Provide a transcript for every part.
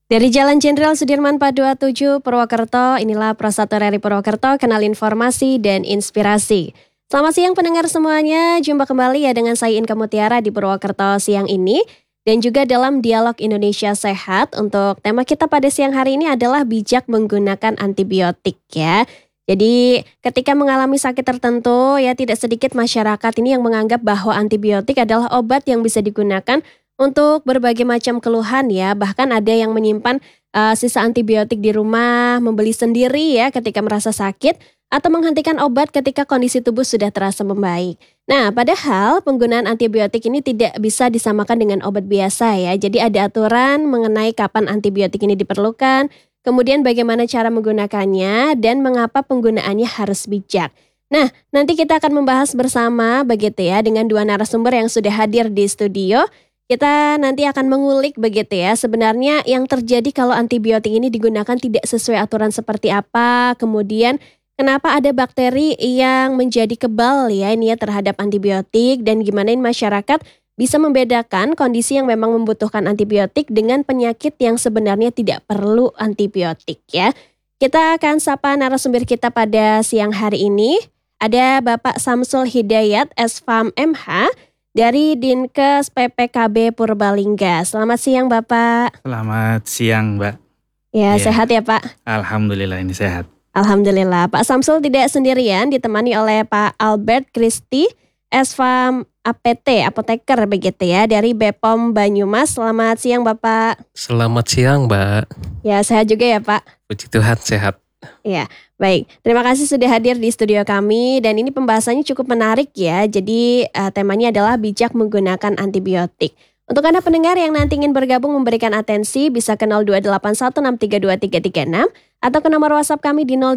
Dari Jalan Jenderal Sudirman 427 Purwokerto, inilah Prasato RRI Purwokerto, kenal informasi dan inspirasi. Selamat siang pendengar semuanya, jumpa kembali ya dengan saya Inka Mutiara di Purwokerto siang ini. Dan juga dalam Dialog Indonesia Sehat, untuk tema kita pada siang hari ini adalah bijak menggunakan antibiotik ya. Jadi ketika mengalami sakit tertentu ya tidak sedikit masyarakat ini yang menganggap bahwa antibiotik adalah obat yang bisa digunakan untuk berbagai macam keluhan ya, bahkan ada yang menyimpan sisa antibiotik di rumah, membeli sendiri ya ketika merasa sakit, atau menghentikan obat ketika kondisi tubuh sudah terasa membaik. Nah, padahal penggunaan antibiotik ini tidak bisa disamakan dengan obat biasa ya. Jadi ada aturan mengenai kapan antibiotik ini diperlukan, kemudian bagaimana cara menggunakannya, dan mengapa penggunaannya harus bijak. Nah, nanti kita akan membahas bersama begitu ya dengan dua narasumber yang sudah hadir di studio. Kita nanti akan mengulik begitu ya, sebenarnya yang terjadi kalau antibiotik ini digunakan tidak sesuai aturan seperti apa, kemudian kenapa ada bakteri yang menjadi kebal ya ini ya terhadap antibiotik, dan gimana ini masyarakat bisa membedakan kondisi yang memang membutuhkan antibiotik dengan penyakit yang sebenarnya tidak perlu antibiotik ya. Kita akan sapa narasumber kita pada siang hari ini. Ada Bapak Samsul Hidayat, S.Pharm MH, dari Dinkes PPKB Purbalingga. Selamat siang Bapak. Selamat siang Mbak. Ya, Iya. sehat ya Pak? Alhamdulillah ini sehat. Alhamdulillah. Pak Samsul tidak sendirian, ditemani oleh Pak Albert Kristi, S.Pharm APT, apoteker begitu ya, dari BPOM Banyumas. Selamat siang Bapak. Selamat siang Mbak. Ya, sehat juga ya Pak? Puji Tuhan sehat. Ya, baik. Terima kasih sudah hadir di studio kami, dan ini pembahasannya cukup menarik ya. Jadi temanya adalah bijak menggunakan antibiotik. Untuk Anda pendengar yang nanti ingin bergabung memberikan atensi, bisa ke 02816323336 atau ke nomor WhatsApp kami di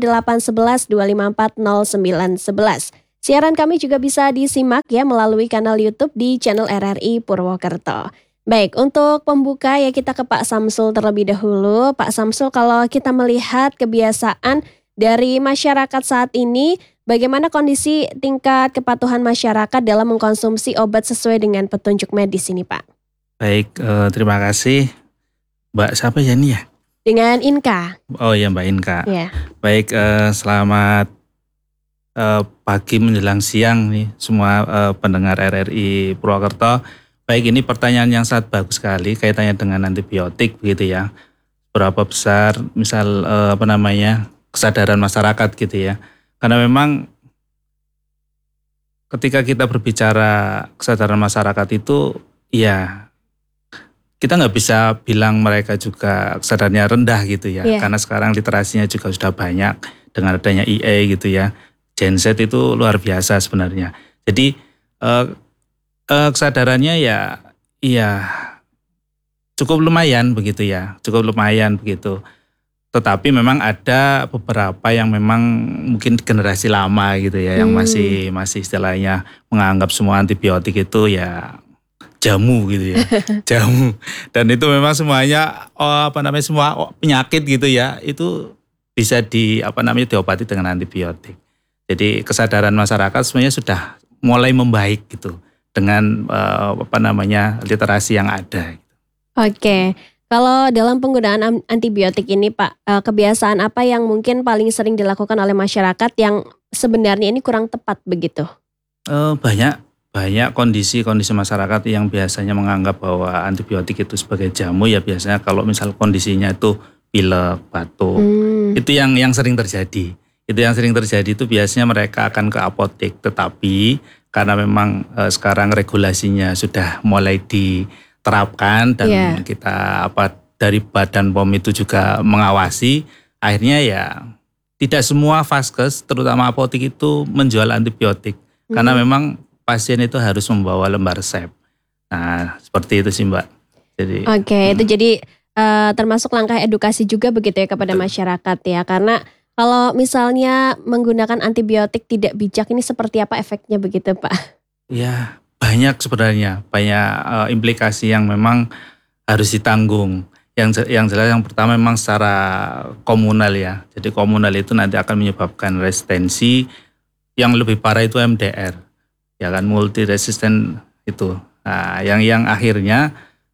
08112540911. Siaran kami juga bisa disimak ya melalui kanal YouTube di channel RRI Purwokerto. Baik, untuk pembuka ya kita ke Pak Samsul terlebih dahulu. Pak Samsul, kalau kita melihat kebiasaan dari masyarakat saat ini, bagaimana kondisi tingkat kepatuhan masyarakat dalam mengkonsumsi obat sesuai dengan petunjuk medis ini Pak? Baik, terima kasih. Mbak siapa ya ini ya? Dengan Inka. Oh ya Mbak Inka. Ya. Baik, selamat pagi menjelang siang nih semua pendengar RRI Purwokerto. Baik, ini pertanyaan yang sangat bagus sekali kaitannya dengan antibiotik begitu ya. Berapa besar misal kesadaran masyarakat gitu ya. Karena memang ketika kita berbicara kesadaran masyarakat itu ya kita nggak bisa bilang mereka juga kesadarannya rendah gitu ya. Yeah. Karena sekarang literasinya juga sudah banyak dengan adanya IA gitu ya. Gen Z itu luar biasa sebenarnya. Jadi kesadarannya ya cukup lumayan begitu ya, Tetapi memang ada beberapa yang memang mungkin generasi lama gitu ya, yang masih istilahnya menganggap semua antibiotik itu ya jamu gitu ya, jamu. Dan itu memang semuanya semua penyakit gitu ya, itu bisa diobati dengan antibiotik. Jadi kesadaran masyarakat sebenarnya sudah mulai membaik gitu dengan literasi yang ada. Oke, kalau dalam penggunaan antibiotik ini Pak, kebiasaan apa yang mungkin paling sering dilakukan oleh masyarakat yang sebenarnya ini kurang tepat begitu? Banyak kondisi masyarakat yang biasanya menganggap bahwa antibiotik itu sebagai jamu ya, biasanya kalau misal kondisinya itu pilek, batuk, itu yang sering terjadi. Itu yang sering terjadi itu biasanya mereka akan ke apotek, tetapi karena memang sekarang regulasinya sudah mulai diterapkan dan kita dari Badan POM itu juga mengawasi, akhirnya ya tidak semua vaskes terutama apotek itu menjual antibiotik karena memang pasien itu harus membawa lembar resep. Nah, seperti itu sih Mbak. Jadi itu jadi termasuk langkah edukasi juga begitu ya kepada masyarakat ya, karena kalau misalnya menggunakan antibiotik tidak bijak ini seperti apa efeknya begitu Pak? Ya banyak sebenarnya, implikasi yang memang harus ditanggung. Yang jelas yang pertama memang secara komunal ya. Jadi komunal itu nanti akan menyebabkan resistensi, yang lebih parah itu MDR. Ya kan, multi resisten itu. Nah, yang akhirnya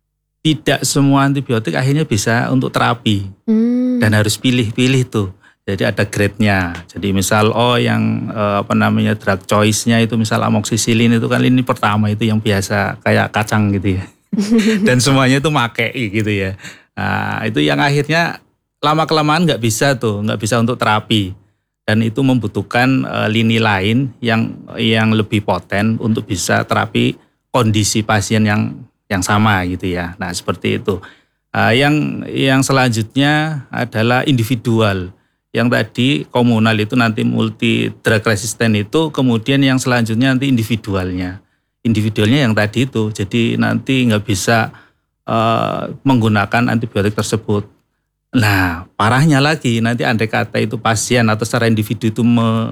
tidak semua antibiotik akhirnya bisa untuk terapi dan harus pilih-pilih tuh. Jadi ada grade-nya. Jadi misal yang drug choice-nya itu misal amoxicillin itu kan ini pertama itu yang biasa kayak kacang gitu ya. Dan semuanya itu make gitu ya. Nah, itu yang akhirnya lama-kelamaan nggak bisa untuk terapi. Dan itu membutuhkan lini lain yang lebih poten untuk bisa terapi kondisi pasien yang sama gitu ya. Nah seperti itu. Yang selanjutnya adalah individual. Yang tadi komunal itu nanti multi drug resistant itu, kemudian yang selanjutnya nanti individualnya. Individualnya yang tadi itu, jadi nanti nggak bisa menggunakan antibiotik tersebut. Nah parahnya lagi nanti andai kata itu pasien atau secara individu itu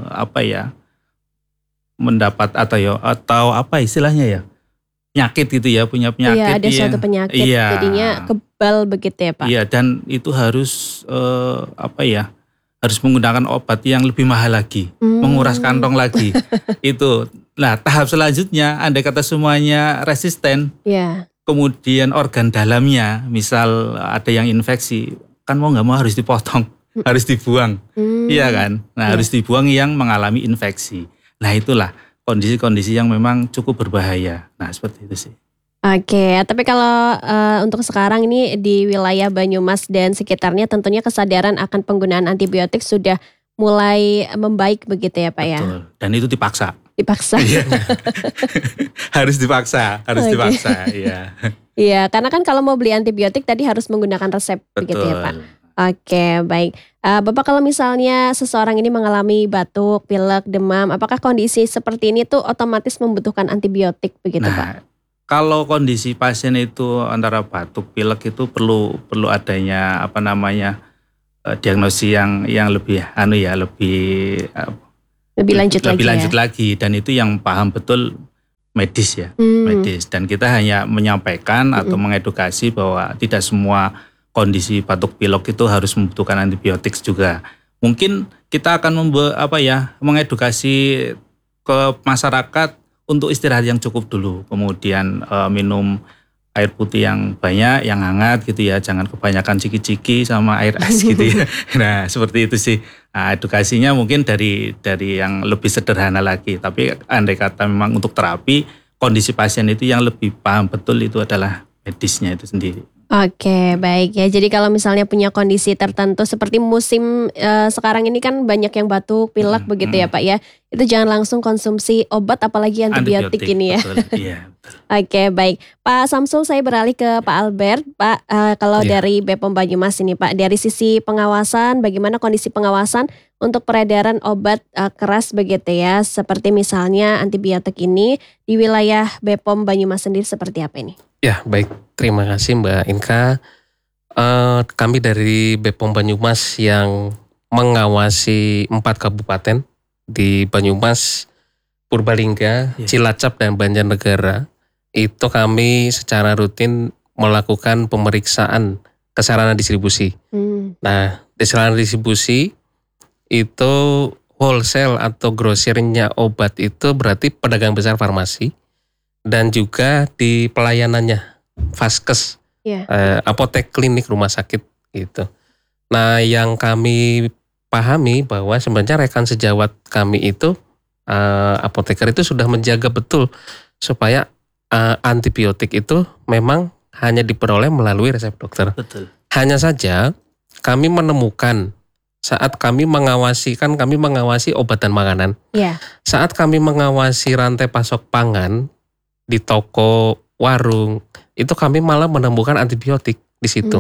mendapat atau apa istilahnya ya, penyakit gitu ya, punya penyakit. Iya, ada suatu penyakit, jadinya kebal begitu ya Pak. Iya, dan itu harus harus menggunakan obat yang lebih mahal lagi, menguras kantong lagi. Itu. Nah, tahap selanjutnya andai kata semuanya resisten, kemudian organ dalamnya, misal ada yang infeksi, kan mau nggak mau harus dipotong, harus dibuang, iya kan? Nah, harus dibuang yang mengalami infeksi. Nah, itulah kondisi-kondisi yang memang cukup berbahaya. Nah seperti itu sih. Oke, tapi kalau untuk sekarang ini di wilayah Banyumas dan sekitarnya tentunya kesadaran akan penggunaan antibiotik sudah mulai membaik begitu ya Pak. Betul. Ya? Dan itu dipaksa. Dipaksa. harus dipaksa, iya. Iya, karena kan kalau mau beli antibiotik tadi harus menggunakan resep. Betul. Begitu ya Pak. Oke, baik. Bapak kalau misalnya seseorang ini mengalami batuk, pilek, demam, apakah kondisi seperti ini tuh otomatis membutuhkan antibiotik begitu Pak? Kalau kondisi pasien itu antara batuk, pilek itu perlu adanya diagnosis yang lebih lanjut lagi, dan itu yang paham betul medis ya, medis. Dan kita hanya menyampaikan atau mengedukasi bahwa tidak semua kondisi batuk pilek itu harus membutuhkan antibiotik juga. Mungkin kita akan mengedukasi ke masyarakat untuk istirahat yang cukup dulu, kemudian minum air putih yang banyak, yang hangat gitu ya, jangan kebanyakan ciki-ciki sama air es gitu ya. Nah seperti itu sih. Nah, edukasinya mungkin dari yang lebih sederhana lagi, tapi andai kata memang untuk terapi, kondisi pasien itu yang lebih paham betul itu adalah medisnya itu sendiri. Oke, baik ya. Jadi kalau misalnya punya kondisi tertentu seperti musim sekarang ini kan banyak yang batuk, pilek begitu ya Pak ya. Itu jangan langsung konsumsi obat apalagi antibiotik ini ya. Betul, iya. Oke, baik. Pak Samsul, saya beralih ke Pak Albert. Pak, kalau dari BPOM Banyumas ini Pak, dari sisi pengawasan, bagaimana kondisi pengawasan untuk peredaran obat keras begitu ya, seperti misalnya antibiotik ini di wilayah BPOM Banyumas sendiri seperti apa ini? Ya, baik. Terima kasih Mbak Inka. Kami dari BPOM Banyumas yang mengawasi 4 kabupaten di Banyumas, Purbalingga, Cilacap, dan Banjarnegara. Itu kami secara rutin melakukan pemeriksaan kesarana distribusi. Nah, di sarana distribusi itu wholesale atau grosirnya obat itu berarti pedagang besar farmasi. Dan juga di pelayanannya vaskes, apotek, klinik, rumah sakit gitu. Nah yang kami pahami bahwa sebenarnya rekan sejawat kami itu apoteker itu sudah menjaga betul supaya antibiotik itu memang hanya diperoleh melalui resep dokter. Betul. Hanya saja kami menemukan saat kami mengawasi obat dan makanan. Saat kami mengawasi rantai pasok pangan di toko, warung, itu kami malah menemukan antibiotik di situ.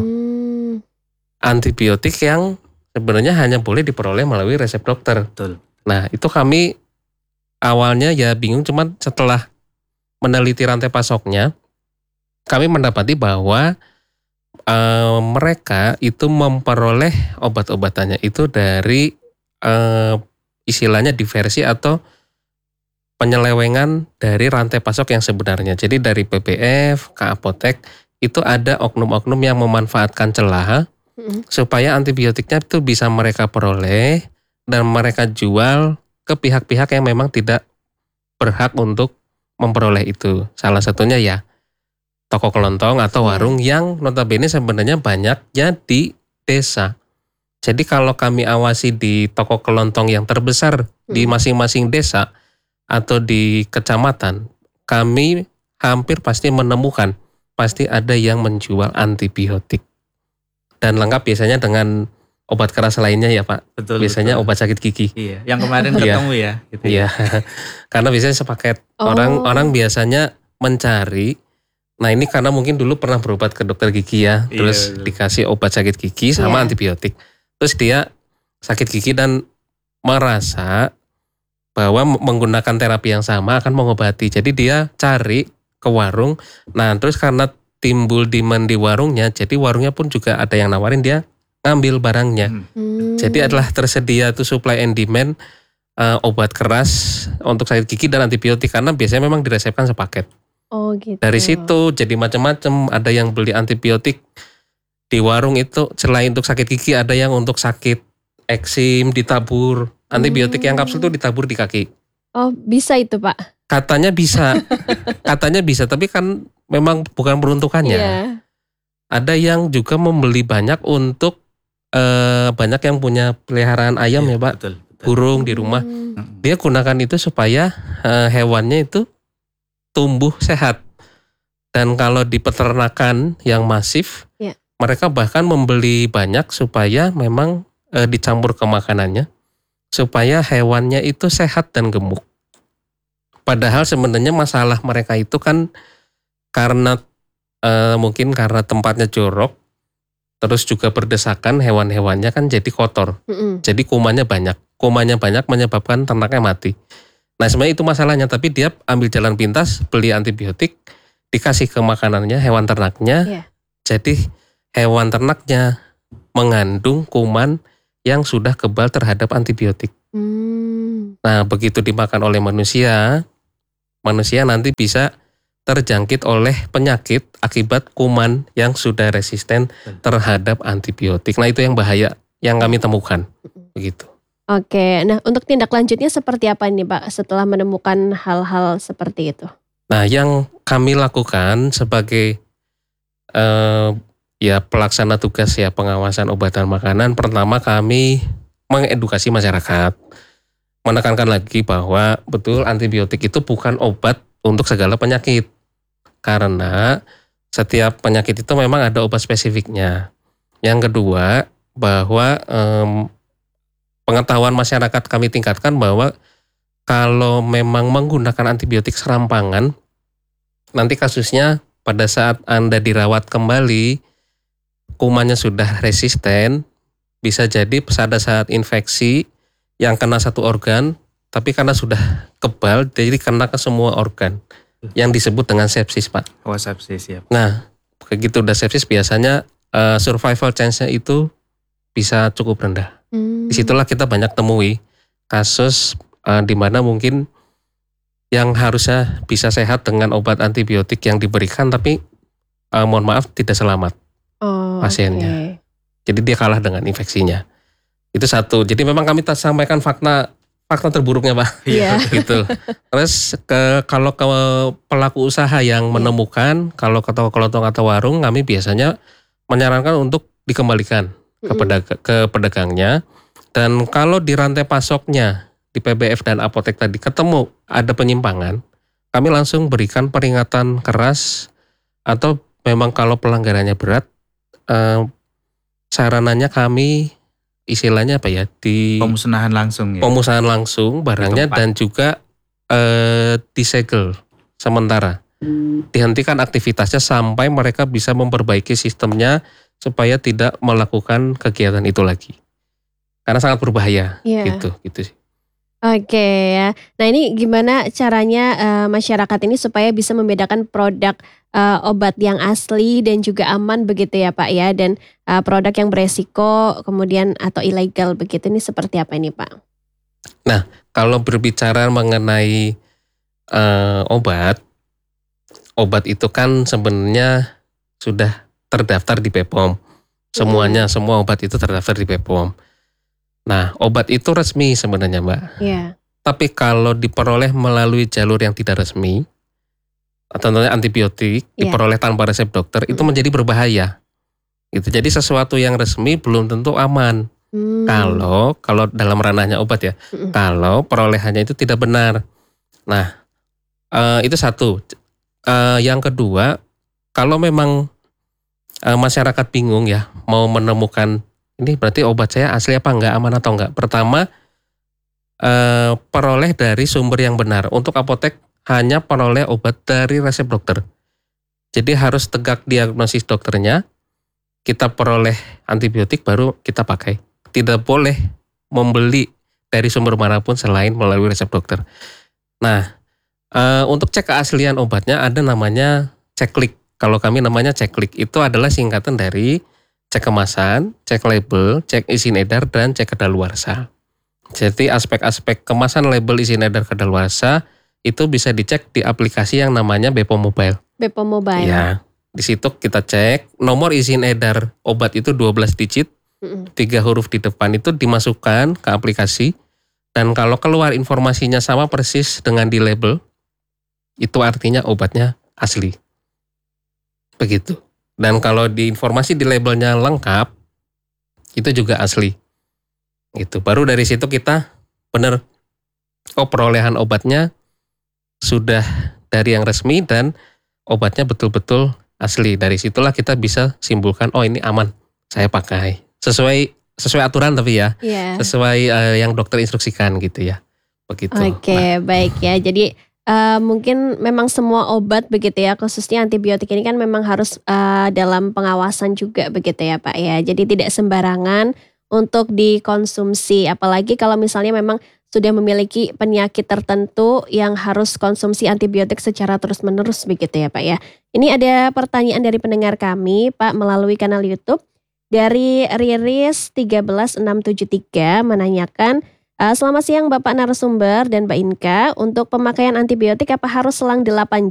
Antibiotik yang sebenarnya hanya boleh diperoleh melalui resep dokter. Betul. Nah, itu kami awalnya ya bingung, cuman setelah meneliti rantai pasoknya, kami mendapati bahwa mereka itu memperoleh obat-obatannya itu dari istilahnya diversi atau penyelewengan dari rantai pasok yang sebenarnya. Jadi dari PBF ke apotek itu ada oknum-oknum yang memanfaatkan celah supaya antibiotiknya itu bisa mereka peroleh dan mereka jual ke pihak-pihak yang memang tidak berhak untuk memperoleh itu. Salah satunya ya toko kelontong atau warung yang notabene sebenarnya banyaknya di desa. Jadi kalau kami awasi di toko kelontong yang terbesar di masing-masing desa atau di kecamatan, kami hampir pasti menemukan pasti ada yang menjual antibiotik. Dan lengkap biasanya dengan obat keras lainnya ya Pak. Betul. Biasanya obat sakit gigi. Iya, yang kemarin ketemu ya. Gitu Iya, karena biasanya sepaket. Orang biasanya mencari. Nah ini karena mungkin dulu pernah berobat ke dokter gigi ya, terus dikasih obat sakit gigi sama antibiotik. Terus dia sakit gigi dan merasa bahwa menggunakan terapi yang sama akan mengobati. Jadi dia cari ke warung. Nah terus karena timbul demand di warungnya, jadi warungnya pun juga ada yang nawarin, dia ngambil barangnya. Jadi adalah tersedia tuh supply and demand obat keras untuk sakit gigi dan antibiotik karena biasanya memang diresepkan sepaket. Oh gitu. Dari situ jadi macam-macam, ada yang beli antibiotik di warung itu selain untuk sakit gigi, ada yang untuk sakit eksim ditabur. Antibiotik yang kapsul itu ditabur di kaki. Oh bisa itu Pak? Katanya bisa, tapi kan memang bukan peruntukannya. Iya. Ada yang juga membeli banyak untuk banyak yang punya peliharaan ayam ya Pak, betul. Burung di rumah. Dia gunakan itu supaya hewannya itu tumbuh sehat. Dan kalau di peternakan yang masif, mereka bahkan membeli banyak supaya memang dicampur ke makanannya, supaya hewannya itu sehat dan gemuk. Padahal sebenarnya masalah mereka itu kan karena mungkin karena tempatnya jorok, terus juga berdesakan, hewan-hewannya kan jadi kotor. Jadi kumannya banyak. Kumannya banyak menyebabkan ternaknya mati. Nah sebenarnya itu masalahnya, tapi dia ambil jalan pintas, beli antibiotik, dikasih ke makanannya, hewan ternaknya. Jadi hewan ternaknya mengandung kuman yang sudah kebal terhadap antibiotik. Nah begitu dimakan oleh manusia nanti bisa terjangkit oleh penyakit akibat kuman yang sudah resisten terhadap antibiotik. Nah itu yang bahaya yang kami temukan. Begitu. Oke, nah untuk tindak lanjutnya seperti apa nih Pak setelah menemukan hal-hal seperti itu? Nah yang kami lakukan sebagai pelaksana tugas ya pengawasan obat dan makanan, pertama kami mengedukasi masyarakat. Menekankan lagi bahwa betul antibiotik itu bukan obat untuk segala penyakit. Karena setiap penyakit itu memang ada obat spesifiknya. Yang kedua, bahwa pengetahuan masyarakat kami tingkatkan bahwa kalau memang menggunakan antibiotik serampangan, nanti kasusnya pada saat Anda dirawat kembali, kumannya sudah resisten, bisa jadi pada saat infeksi yang kena satu organ, tapi karena sudah kebal, jadi kena ke semua organ. Yang disebut dengan sepsis, Pak. Oh, sepsis ya. Nah, begitu udah sepsis biasanya survival chance-nya itu bisa cukup rendah. Disitulah kita banyak temui kasus di mana mungkin yang harusnya bisa sehat dengan obat antibiotik yang diberikan, tapi mohon maaf tidak selamat pasiennya. Jadi dia kalah dengan infeksinya. Itu satu. Jadi memang kami sampaikan fakta terburuknya Pak. Iya. Gitu. Terus kalau ke pelaku usaha yang menemukan, kalau ke toko kelontong atau warung, kami biasanya menyarankan untuk dikembalikan ke pedagangnya. Dan kalau di rantai pasoknya di PBF dan apotek tadi ketemu ada penyimpangan, kami langsung berikan peringatan keras, atau memang kalau pelanggarannya berat, sarananya kami istilahnya apa ya, di pemusnahan langsung ya. Pemusnahan langsung barangnya dan juga disegel sementara. Dihentikan aktivitasnya sampai mereka bisa memperbaiki sistemnya supaya tidak melakukan kegiatan itu lagi. Karena sangat berbahaya gitu sih. Oke ya. Nah ini gimana caranya masyarakat ini supaya bisa membedakan produk obat yang asli dan juga aman begitu ya Pak ya, dan produk yang beresiko kemudian atau ilegal begitu, ini seperti apa ini Pak? Nah kalau berbicara mengenai obat itu kan sebenarnya sudah terdaftar di BPOM. Semua obat itu terdaftar di BPOM. Nah, obat itu resmi sebenarnya, Mbak. Iya. Tapi kalau diperoleh melalui jalur yang tidak resmi, contohnya antibiotik diperoleh tanpa resep dokter itu menjadi berbahaya. Gitu. Jadi sesuatu yang resmi belum tentu aman. Kalau dalam ranahnya obat ya. Kalau perolehannya itu tidak benar. Nah, itu satu. Yang kedua, kalau memang masyarakat bingung ya mau menemukan ini berarti obat saya asli apa enggak, aman atau enggak. Pertama, peroleh dari sumber yang benar. Untuk apotek hanya peroleh obat dari resep dokter. Jadi harus tegak diagnosis dokternya, kita peroleh antibiotik baru kita pakai. Tidak boleh membeli dari sumber manapun selain melalui resep dokter. Nah, untuk cek keaslian obatnya ada namanya ceklik. Kalau kami namanya ceklik, itu adalah singkatan dari cek kemasan, cek label, cek izin edar, dan cek kadaluarsa. Jadi aspek-aspek kemasan, label, izin edar, kadaluarsa itu bisa dicek di aplikasi yang namanya Bepom Mobile. Bepom Mobile. Ya, di situ kita cek nomor izin edar obat itu 12 digit, 3 huruf di depan itu dimasukkan ke aplikasi. Dan kalau keluar informasinya sama persis dengan di label, itu artinya obatnya asli. Begitu. Dan kalau di informasi di labelnya lengkap, itu juga asli. Gitu. Baru dari situ kita benar, perolehan obatnya sudah dari yang resmi dan obatnya betul-betul asli. Dari situlah kita bisa simpulkan, oh ini aman, saya pakai. Sesuai aturan tapi ya, sesuai yang dokter instruksikan gitu ya. Begitu. Oke, baik ya. Jadi mungkin memang semua obat begitu ya, khususnya antibiotik ini kan memang harus dalam pengawasan juga begitu ya Pak ya. Jadi tidak sembarangan untuk dikonsumsi, apalagi kalau misalnya memang sudah memiliki penyakit tertentu yang harus konsumsi antibiotik secara terus-menerus begitu ya Pak ya. Ini ada pertanyaan dari pendengar kami Pak melalui kanal YouTube dari Riris 13673 menanyakan, selamat siang Bapak narasumber dan Mbak Inka, untuk pemakaian antibiotik apa harus selang 8